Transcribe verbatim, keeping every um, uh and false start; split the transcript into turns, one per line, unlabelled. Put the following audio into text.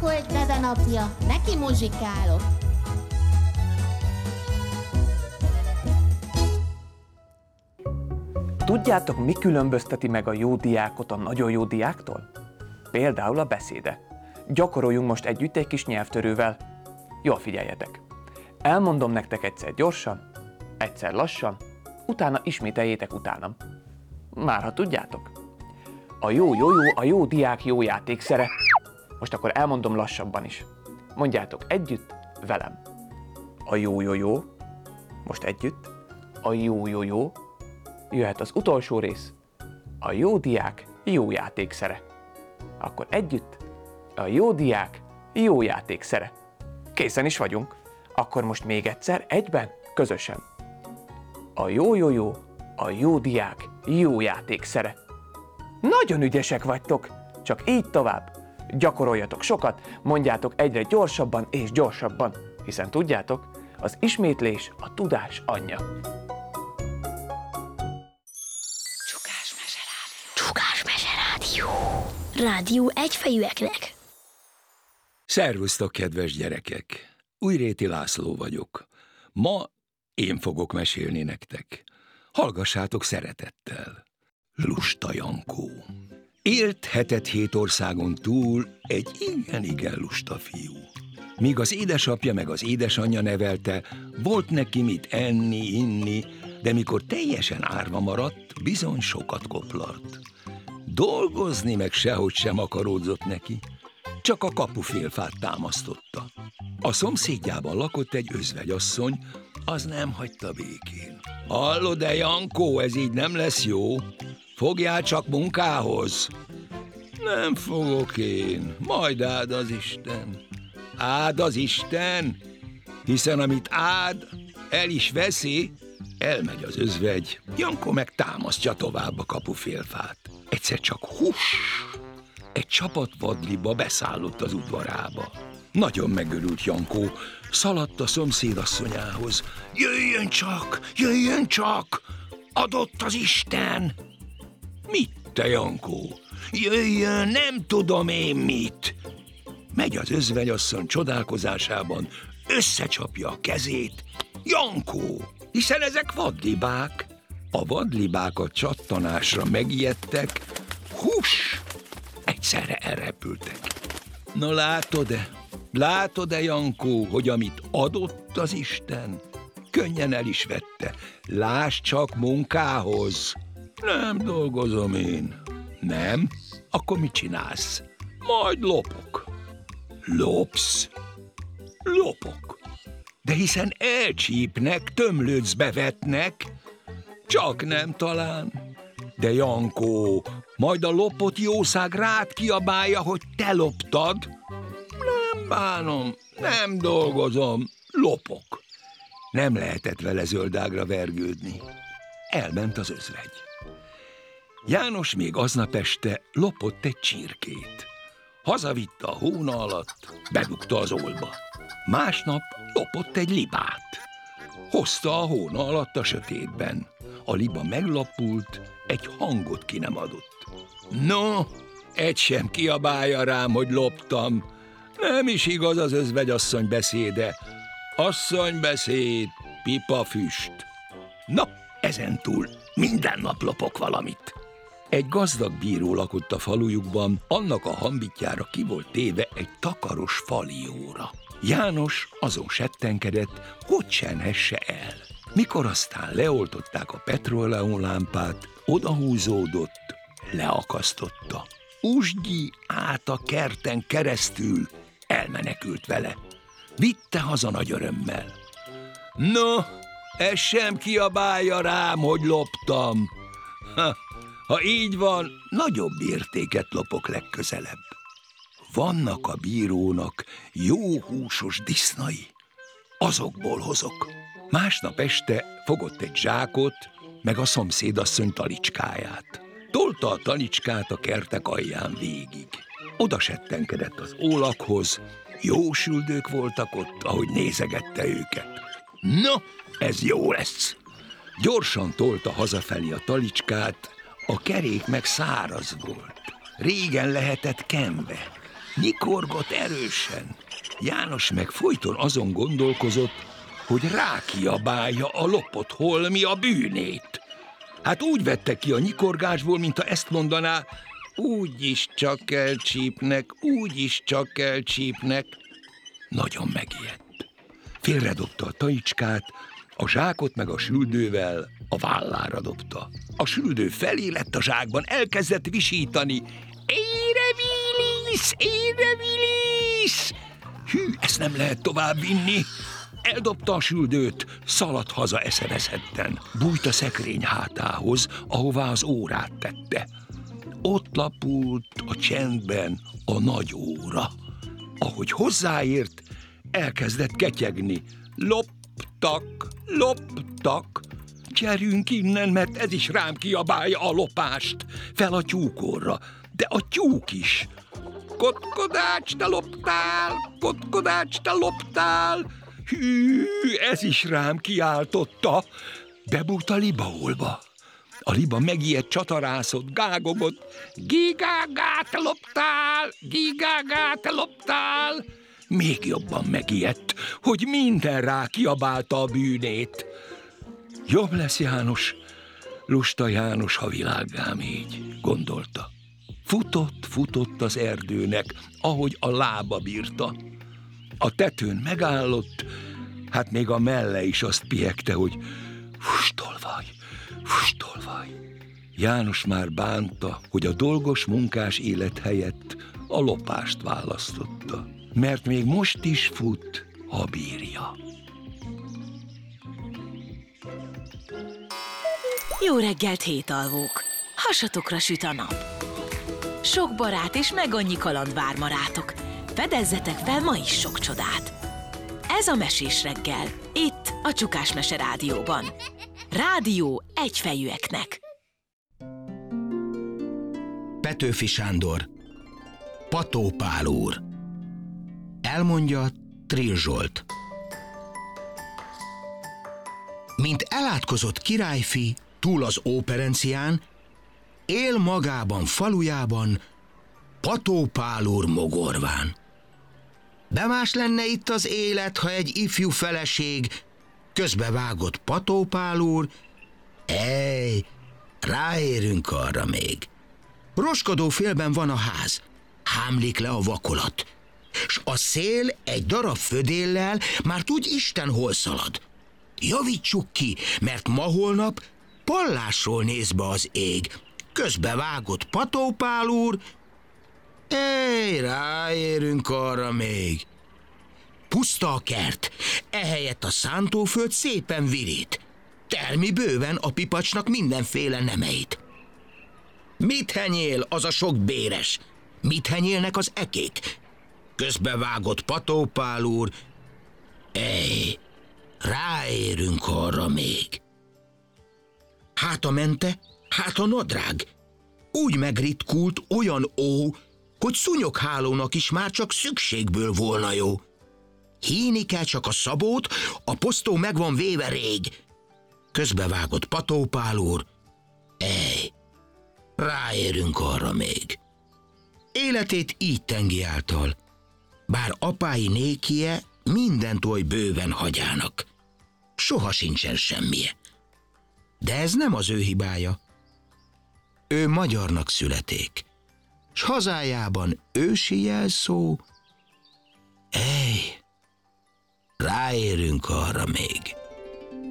hogy Dada napja, neki muzsikálok.
Tudjátok, mi különbözteti meg a jó diákot a nagyon jó diáktól? Például a beszéde. Gyakoroljunk most együtt egy kis nyelvtörővel. Jól figyeljetek! Elmondom nektek egyszer gyorsan, egyszer lassan, utána ismételjétek utánam. Már ha tudjátok. A jó jó jó, a jó diák jó játékszere. Most akkor elmondom lassabban is. Mondjátok együtt velem. A jó jó jó. Most együtt. A jó jó jó. Jöhet az utolsó rész. A jó diák jó játékszere. Akkor együtt. A jó diák jó játékszere. Készen is vagyunk. Akkor most még egyszer, egyben, közösen. A jó jó jó, a jó diák jó játékszere. Nagyon ügyesek vagytok, csak így tovább. Gyakoroljatok sokat, mondjátok egyre gyorsabban és gyorsabban, hiszen tudjátok, az ismétlés a tudás anyja.
Csukás Meserádió. Csukás Meserádió. Rádió egyfejűeknek.
Szervusztok, kedves gyerekek! Újréti László vagyok. Ma én fogok mesélni nektek. Hallgassátok szeretettel. Lusta Jankó. Élt hetet hét országon túl egy igen-igen lusta fiú. Míg az édesapja meg az édesanyja nevelte, volt neki mit enni, inni, de mikor teljesen árva maradt, bizony sokat koplart. Dolgozni meg sehogy sem akaródzott neki, csak a kapufélfát támasztotta. A szomszédjában lakott egy özvegyasszony, az nem hagyta békén. Hallod-e, Jankó, ez így nem lesz jó? Fogjál csak munkához. Nem fogok én, majd áld az Isten. Áld az Isten, hiszen amit áld, el is veszi. Elmegy az özvegy, Jankó meg támasztja tovább a kapufélfát. Egyszer csak hús! Egy csapat vadliba beszállott az udvarába. Nagyon megörült Jankó, szaladt a szomszédasszonyához. Jöjjön csak, jöjjön csak! Adott az Isten! Mit, te, Jankó? Jöjjön, nem tudom én mit! Megy az özvegyasszony csodálkozásában, összecsapja a kezét. Jankó, hiszen ezek vadlibák. A vadlibák a csattanásra megijedtek, hús! Egyszerre elrepültek. Na látod-e, látod-e, Jankó, hogy amit adott az Isten, könnyen el is vette. Láss csak munkához. Nem dolgozom én. Nem? Akkor mit csinálsz? Majd lopok. Lopsz? Lopok. De hiszen elcsípnek, tömlőcbe vetnek. Csak nem talán. De Jankó, majd a lopott jószág rád kiabálja, hogy te loptad. Nem bánom, nem dolgozom, lopok. Nem lehetett vele zöldágra vergődni. Elment az özvegy. János még aznap este lopott egy csirkét. Hazavitte a hóna alatt, bedugta az olba. Másnap lopott egy libát. Hozta a hóna alatt a sötétben. A liba meglapult, egy hangot ki nem adott. No, egy sem kiabálja rám, hogy loptam. Nem is igaz az özvegyasszony beszéde. Asszonybeszéd, pipafüst. Na, ezentúl minden nap lopok valamit. Egy gazdag bíró lakott a falujukban, annak a hambitjára ki volt téve egy takaros falióra. János azon settenkedett, hogy senhesse el. Mikor aztán leoltották a petróleumlámpát, odahúzódott, leakasztotta. Usgyi át a kerten keresztül, elmenekült vele. Vitte haza nagy örömmel. No, ez sem kiabálja rám, hogy loptam. Ha, ha így van, nagyobb értéket lopok legközelebb. Vannak a bírónak jó húsos disznai, azokból hozok. Másnap este fogott egy zsákot, meg a szomszédasszony talicskáját. Tolta a talicskát a kertek alján végig. Oda settenkedett az ólakhoz, jó süldők voltak ott, ahogy nézegette őket. No, ez jó lesz! Gyorsan tolta hazafelé a talicskát, a kerék meg száraz volt. Régen lehetett kenve. nyikorgott erősen. János meg folyton azon gondolkozott, hogy rákiabálja a lopott holmi a bűnét. Hát úgy vette ki a nyikorgásból, mintha ezt mondaná, úgyis csak elcsípnek, úgyis csak elcsípnek. Nagyon megijedt. Félredobta a taicskát, a zsákot meg a süldővel a vállára dobta. A süldő felé lett a zsákban, elkezdett visítani. Érevilis, érevilis! Hű, ezt nem lehet tovább vinni. Eldobta a süldőt, szaladt haza eszevezetten. Bújt a szekrény hátához, ahová az órát tette. Ott lapult a csendben a nagy óra. Ahogy hozzáért, elkezdett ketyegni. Loptak, loptak. Gyerünk innen, mert ez is rám kiabálja a lopást. Fel a tyúkorra, de a tyúk is. Kotkodács, te loptál, kotkodács, te loptál. Hű, ez is rám kiáltotta. Bebújt a libaolba. A liba megijedt, csatarászott, gágogott. Gigágá, te loptál, gigágá, te loptál. Még jobban megijedt, hogy minden rá kiabálta a bűnét. Jobb lesz János, lusta János, ha világgám így, gondolta. Futott, futott az erdőnek, ahogy a lába bírta. A tetőn megállott, hát még a melle is azt piegte, hogy fustolvaj, fustolvaj. János már bánta, hogy a dolgos munkás élet helyett a lopást választotta, mert még most is fut, ha bírja.
Jó reggelt, hétalvók! Hasatokra süt a nap. Sok barát és meg annyi kaland vár ma rátok. Fedezzetek fel ma is sok csodát. Ez a Mesés reggel, itt a Csukás Mese Rádióban. Rádió egyfejűeknek.
Petőfi Sándor. Pató Pál úr. Elmondja Trill Zsolt. Mint elátkozott királyfi túl az óperencián, él magában falujában Pató Pál úr mogorván. De más lenne itt az élet, ha egy ifjú feleség közbevágott Pató Pál úr. Ej, ráérünk arra még. Roskadó félben van a ház, hámlik le a vakolat, s a szél egy darab födéllel már tudj Isten hol szalad. Javítsuk ki, mert ma-holnap pallásról néz be az ég. Közbevágott Pató Pál úr. Ej, ráérünk arra még. Puszta a kert, ehelyett a szántóföld szépen virít. Termi bőven a pipacsnak mindenféle nemeit. Mit henyél az a sok béres? Mit henyélnek az ekék? Közbevágott Pató Pál úr. Ej, ráérünk arra még. Hát a mente, hát a nadrág. Úgy megritkult olyan ó, hogy szúnyoghálónak is már csak szükségből volna jó. Híni kell csak a szabót, a posztó meg van véve rég. Közbevágott Pató Pál úr. Ej, ráérünk arra még. Életét így tengiáltal, bár apái nékie mindent oly bőven hagyának. Soha sincsen semmije. De ez nem az ő hibája. Ő magyarnak születék, s hazájában ősi jelszó. Ej, ráérünk arra még.